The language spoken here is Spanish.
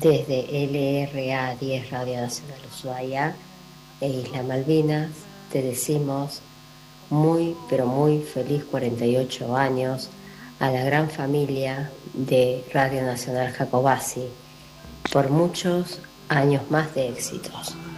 Desde LRA 10 Radio Nacional Ushuaia e Isla Malvinas te decimos muy, pero muy feliz 48 años a la gran familia de Radio Nacional Jacobasi por muchos años más de éxitos.